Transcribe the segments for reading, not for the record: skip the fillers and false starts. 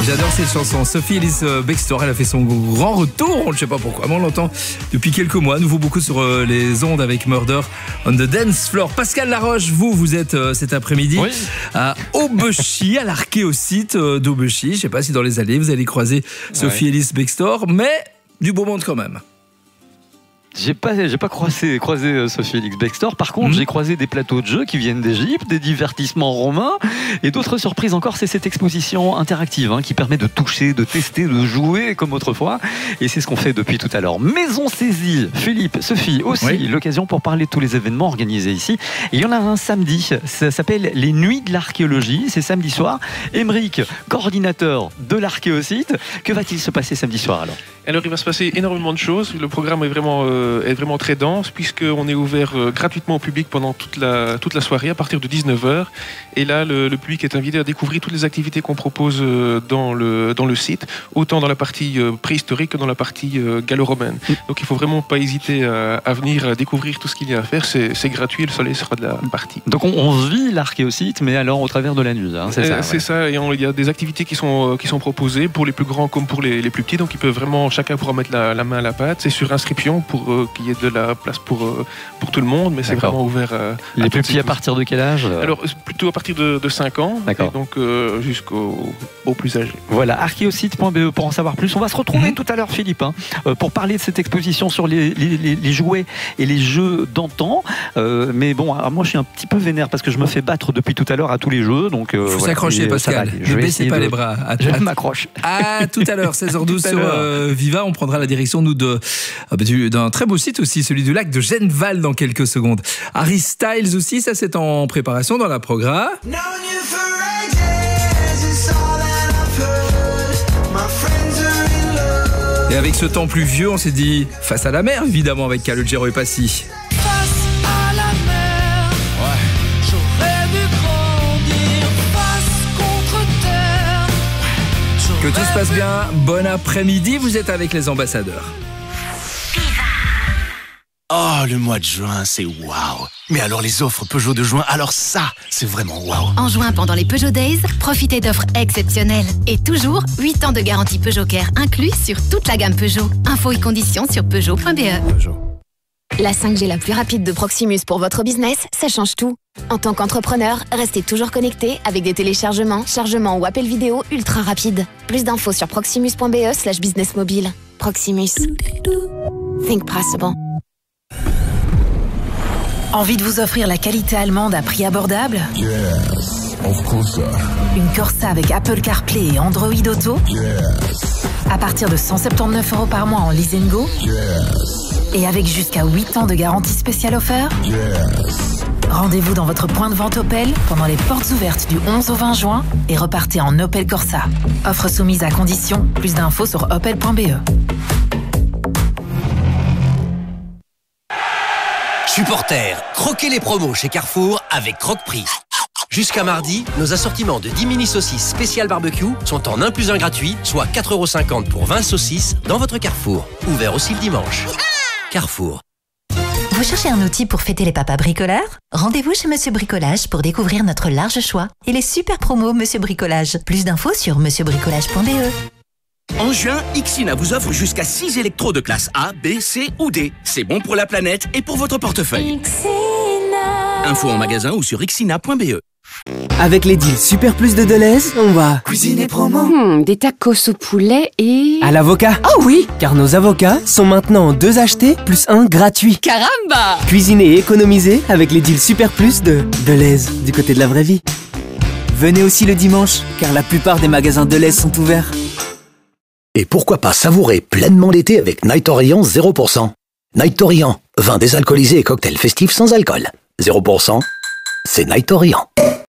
J'adore cette chanson. Sophie Ellis Bextor, elle a fait son grand retour. On ne sait pas pourquoi, mais on l'entend depuis quelques mois. Nous vaut beaucoup sur les ondes avec Murder on the Dance Floor. Pascal Laroche, vous êtes cet après-midi à Aubechy, à l'Archéosite d'Aubechy. Je ne sais pas si dans les allées vous allez croiser Sophie Ellis Bextor, mais du beau monde quand même. J'ai pas croisé Sophie Ellis Bextor. Par contre, j'ai croisé des plateaux de jeux qui viennent d'Égypte, des divertissements romains et d'autres surprises encore. C'est cette exposition interactive qui permet de toucher, de tester, de jouer comme autrefois. Et c'est ce qu'on fait depuis tout à l'heure. Maison saisie, Philippe, Sophie aussi, l'occasion pour parler de tous les événements organisés ici. Et il y en a un samedi, ça s'appelle les Nuits de l'archéologie. C'est samedi soir. Émeric, coordinateur de l'Archéosite. Que va-t-il se passer samedi soir alors ? Alors il va se passer énormément de choses. Le programme est vraiment très dense puisqu'on est ouvert gratuitement au public pendant toute la soirée à partir de 19h. Et là, le public est invité à découvrir toutes les activités qu'on propose dans le site, autant dans la partie préhistorique que dans la partie gallo-romaine. Donc il ne faut vraiment pas hésiter à venir découvrir tout ce qu'il y a à faire. C'est gratuit, le soleil sera de la partie. Donc on vit l'Archéosite, mais alors au travers de la nuit. C'est ça. C'est ça. Et il y a des activités qui sont proposées pour les plus grands comme pour les plus petits. Donc ils peuvent vraiment, chacun pourra mettre la main à la pâte. C'est sur inscription pour qu'il y ait de la place pour tout le monde, mais c'est vraiment ouvert les plus petits à partir de quel âge ? Alors plutôt à partir de 5 ans, et donc jusqu'au plus âgé. Voilà, archéosite.be pour en savoir plus. On va se retrouver tout à l'heure, Philippe, pour parler de cette exposition sur les jouets et les jeux d'antan. Mais bon, moi je suis un petit peu vénère parce que je me fais battre depuis tout à l'heure à tous les jeux. Donc faut s'accrocher, Pascal. Ne baissez pas les bras. Je m'accroche. À tout à l'heure, 16h12 sur Viva. On prendra la direction d'un très beau site aussi, celui du lac de Genneval dans quelques secondes. Harry Styles aussi, ça c'est en préparation dans la programme. Et avec ce temps pluvieux, on s'est dit face à la mer évidemment avec Calogero et Passy. Que tout se passe bien, bon après-midi, vous êtes avec les ambassadeurs. Oh, le mois de juin, c'est waouh. Mais alors les offres Peugeot de juin, alors ça, c'est vraiment waouh. En juin, pendant les Peugeot Days, profitez d'offres exceptionnelles. Et toujours, 8 ans de garantie Peugeot Care inclus sur toute la gamme Peugeot. Infos et conditions sur Peugeot.be. La 5G la plus rapide de Proximus pour votre business, ça change tout. En tant qu'entrepreneur, restez toujours connecté avec des téléchargements, chargements ou appels vidéo ultra rapides. Plus d'infos sur proximus.be/business mobile. Proximus. Think possible. Envie de vous offrir la qualité allemande à prix abordable ? Yes, of course. Une Corsa avec Apple CarPlay et Android Auto ? Yes. À partir de 179 € par mois en lease & go ? Yes. Et avec jusqu'à 8 ans de garantie spéciale offert ? Yes. Rendez-vous dans votre point de vente Opel pendant les portes ouvertes du 11 au 20 juin et repartez en Opel Corsa. Offre soumise à condition. Plus d'infos sur opel.be. Supporters, croquez les promos chez Carrefour avec Croque-Prix. Jusqu'à mardi, nos assortiments de 10 mini saucisses spéciales barbecue sont en 1 + 1 gratuit, soit 4,50 € pour 20 saucisses dans votre Carrefour. Ouvert aussi le dimanche. Carrefour. Vous cherchez un outil pour fêter les papas bricoleurs ? Rendez-vous chez Monsieur Bricolage pour découvrir notre large choix et les super promos Monsieur Bricolage. Plus d'infos sur monsieurbricolage.be. En juin, Ixina vous offre jusqu'à 6 électros de classe A, B, C ou D. C'est bon pour la planète et pour votre portefeuille. Ixina. Info en magasin ou sur ixina.be. Avec les deals Super Plus de Deleuze, on va cuisiner promo. Des tacos au poulet et... à l'avocat. Oh oui. Car nos avocats sont maintenant 2 achetés plus 1 gratuit. Caramba. Cuisiner et économiser avec les deals Super Plus de Deleuze, du côté de la vraie vie. Venez aussi le dimanche, car la plupart des magasins Deleuze sont ouverts. Et pourquoi pas savourer pleinement l'été avec Night Orient 0%. Night Orient, vin désalcoolisé et cocktail festif sans alcool. 0%, c'est Night Orient.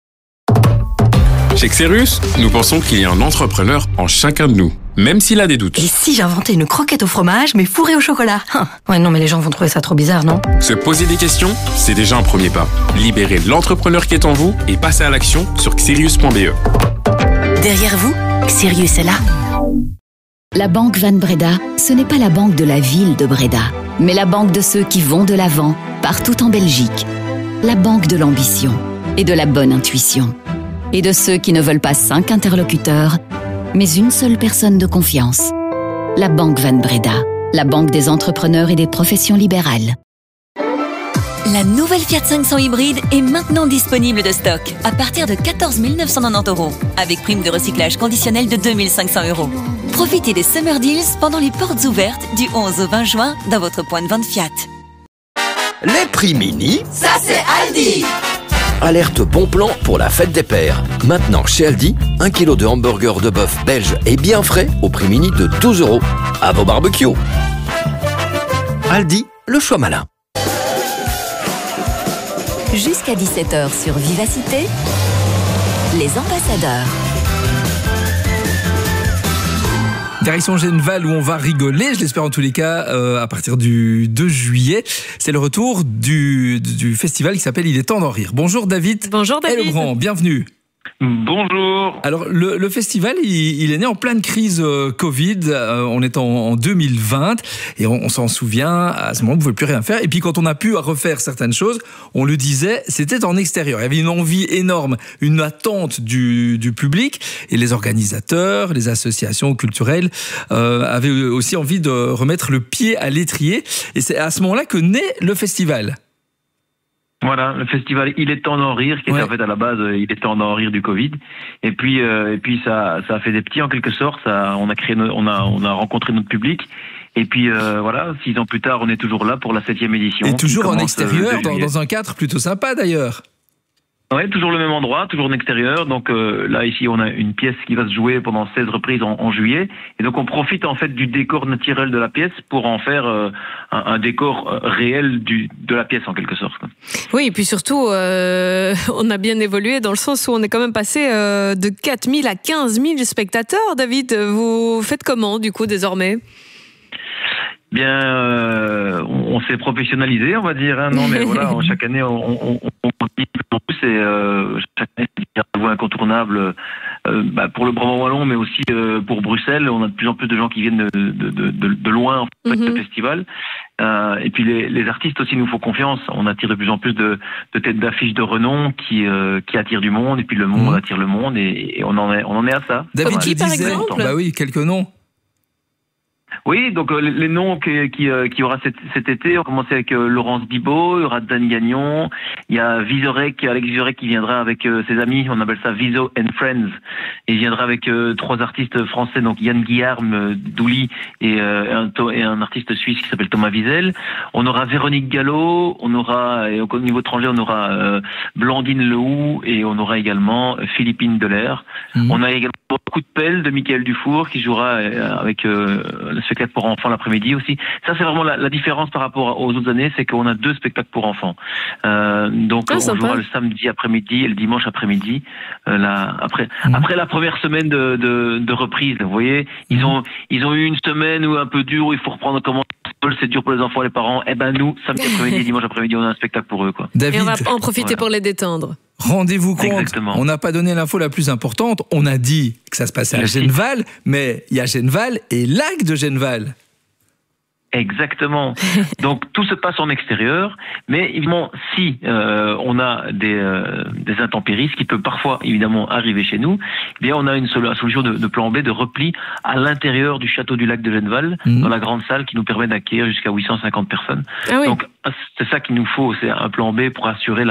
Chez Xerus, nous pensons qu'il y a un entrepreneur en chacun de nous, même s'il a des doutes. Et si j'inventais une croquette au fromage, mais fourrée au chocolat ? Ouais, non, mais les gens vont trouver ça trop bizarre, non ? Se poser des questions, c'est déjà un premier pas. Libérez l'entrepreneur qui est en vous et passez à l'action sur xerius.be. Derrière vous, Xerius est là. La Banque Van Breda, ce n'est pas la banque de la ville de Breda, mais la banque de ceux qui vont de l'avant, partout en Belgique. La banque de l'ambition et de la bonne intuition. Et de ceux qui ne veulent pas 5 interlocuteurs, mais une seule personne de confiance. La Banque Van Breda, la banque des entrepreneurs et des professions libérales. La nouvelle Fiat 500 hybride est maintenant disponible de stock à partir de 14 990 €, avec prime de recyclage conditionnelle de 2 500 €. Profitez des Summer Deals pendant les portes ouvertes du 11 au 20 juin dans votre point de vente Fiat. Les prix mini, ça c'est Aldi. Alerte bon plan pour la fête des pères. Maintenant chez Aldi, 1 kg de hamburger de bœuf belge et bien frais au prix mini de 12 €. À vos barbecues. Aldi, le choix malin. Jusqu'à 17h sur Vivacité, les ambassadeurs. Direction Genval où on va rigoler, je l'espère en tous les cas, à partir du 2 juillet. C'est le retour du festival qui s'appelle Il est temps d'en rire. Bonjour David. Bonjour David. Legrand, bienvenue. Bonjour. Alors le festival, il est né en pleine crise Covid, on est en 2020 et on s'en souvient, à ce moment on ne pouvait plus rien faire. Et puis quand on a pu refaire certaines choses, on le disait, c'était en extérieur. Il y avait une envie énorme, une attente du public et les organisateurs, les associations culturelles avaient aussi envie de remettre le pied à l'étrier. Et c'est à ce moment-là que naît le festival. Voilà, le festival Il est temps d'en rire, qui était en fait à la base Il est temps d'en rire du Covid. Et puis ça a fait des petits en quelque sorte. On a rencontré notre public. Et puis voilà, 6 ans plus tard, on est toujours là pour la 7e édition. Et toujours en extérieur, dans un cadre plutôt sympa d'ailleurs. Ouais, toujours le même endroit, toujours en extérieur. Donc là, ici, on a une pièce qui va se jouer pendant 16 reprises en juillet. Et donc, on profite en fait du décor naturel de la pièce pour en faire un décor réel de la pièce en quelque sorte. Oui, et puis surtout, on a bien évolué dans le sens où on est quand même passé de 4 000 à 15 000 spectateurs. David, vous faites comment du coup désormais ? Bien, on s'est professionnalisé, on va dire. Hein. Non, mais voilà, chaque année, on dit plus et chaque année, c'est un rendez-vous incontournable pour le Brabant wallon, mais aussi pour Bruxelles. On a de plus en plus de gens qui viennent de loin en fait, le festival. Et puis les artistes aussi nous font confiance. On attire de plus en plus de têtes d'affiche de renom qui attirent du monde. Et puis le monde attire le monde et on en est à ça. David, qui par exemple ? Bah oui, quelques noms. Oui, donc les noms qui y aura cet été, on commence avec Laurence Bibot, il y aura Dan Gagnon, il y a Alex Vizorek qui viendra avec ses amis, on appelle ça Viso and Friends, et il viendra avec 3 artistes français, donc Yann Guillarme, Douli et un artiste suisse qui s'appelle Thomas Wiesel. On aura Véronique Gallo, on aura, et au niveau étranger, on aura Blandine Lehoux et on aura également Philippine Delair. On a également Coup de pelle de Michael Dufour qui jouera avec le spectacle pour enfants l'après-midi aussi. Ça, c'est vraiment la différence par rapport aux autres années, c'est qu'on a 2 spectacles pour enfants. Donc, on jouera le samedi après-midi et le dimanche après-midi. Après la première semaine de reprise, vous voyez, ils ont eu une semaine où un peu dur, où il faut reprendre comment c'est dur pour les enfants et les parents. Eh ben nous, samedi après-midi et dimanche après-midi, on a un spectacle pour eux, quoi. David, et on va en profiter pour les détendre. Rendez-vous compte, exactement. On n'a pas donné l'info la plus importante. On a dit que ça se passait à Genval, mais il y a Genval et Lac de Genval. Exactement. Donc tout se passe en extérieur, mais évidemment si on a des intempéries, ce qui peut parfois évidemment arriver chez nous, eh bien on a une solution de plan B, de repli à l'intérieur du château du lac de Genval, dans la grande salle qui nous permet d'accueillir jusqu'à 850 personnes. Ah oui. Donc c'est ça qu'il nous faut, c'est un plan B pour assurer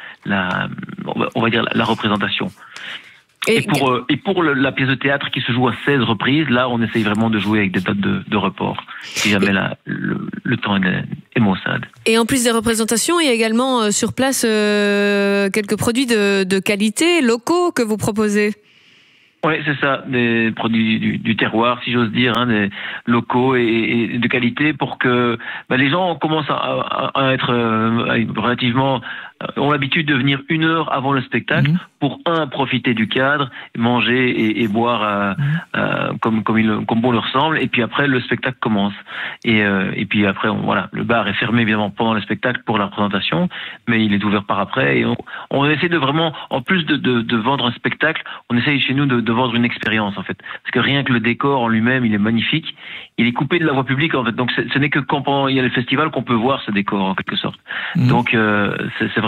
on va dire la représentation. Et pour la pièce de théâtre qui se joue à 16 reprises, là, on essaye vraiment de jouer avec des dates de report, si jamais le temps est maussade. Et en plus des représentations, il y a également sur place quelques produits de qualité locaux que vous proposez. Oui, c'est ça, des produits du terroir, si j'ose dire, des locaux et de qualité pour que les gens commencent à être relativement ont l'habitude de venir 1 heure avant le spectacle pour profiter du cadre, manger et boire comme bon leur semble, et puis après le spectacle commence et puis après le bar est fermé évidemment pendant le spectacle pour la représentation, mais il est ouvert par après et on essaie de vraiment, en plus de vendre un spectacle, on essaie chez nous de vendre une expérience en fait, parce que rien que le décor en lui-même il est magnifique, il est coupé de la voie publique en fait, donc ce n'est que quand il y a le festival qu'on peut voir ce décor en quelque sorte. Donc c'est vraiment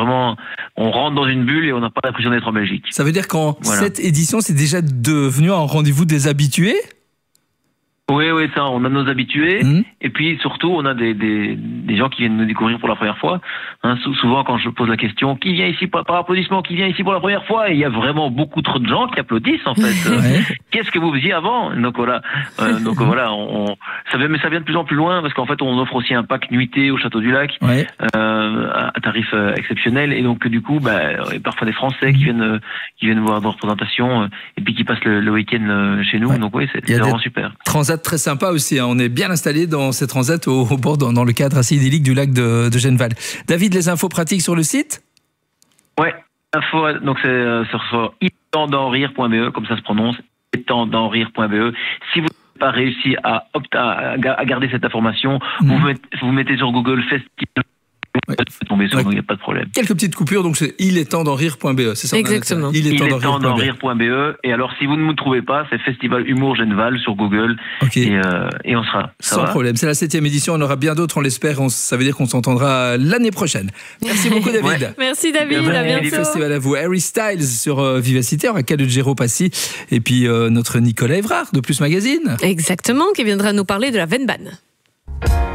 vraiment, on rentre dans une bulle et on n'a pas l'impression d'être en Belgique. Ça veut dire qu'en cette édition, c'est déjà devenu un rendez-vous des habitués? Oui, ça, on a nos habitués, et puis surtout, on a des gens qui viennent nous découvrir pour la première fois. Hein, souvent, quand je pose la question, qui vient ici par applaudissement, qui vient ici pour la première fois, et il y a vraiment beaucoup trop de gens qui applaudissent, en fait. Qu'est-ce que vous faisiez avant? Donc voilà, ça vient de plus en plus loin, parce qu'en fait, on offre aussi un pack nuitée au Château du Lac, à tarif exceptionnel, et donc du coup, parfois des Français qui viennent voir nos représentations, et puis qui passent le week-end chez nous. Donc oui, c'est vraiment super. Transat très sympa aussi, hein. On est bien installé dans ces transats au bord, dans le cadre assez idyllique du lac de Genneval. David, les infos pratiques sur le site? Ouais, donc c'est sur étenddanrire.be, comme ça se prononce, étenddanrire.be. Si vous n'avez pas réussi à garder cette information, vous mettez sur Google Festival. Tomber sur nous, il n'y a pas de problème. Quelques petites coupures, donc c'est ilétenddanrire.be, c'est ça? Exactement. Ilétenddanrire.be. Et alors, si vous ne nous trouvez pas, c'est Festival Humour Genneval sur Google. Et on sera. Sans problème. C'est la 7e édition. On aura bien d'autres, on l'espère. Ça veut dire qu'on s'entendra l'année prochaine. Merci beaucoup, David. Merci, David. À bientôt. Festival à vous. Harry Styles sur Vivacité. On aura Calogero Passy. Et puis notre Nicolas Évrard de Plus Magazine. Exactement, qui viendra nous parler de la Vennbahn.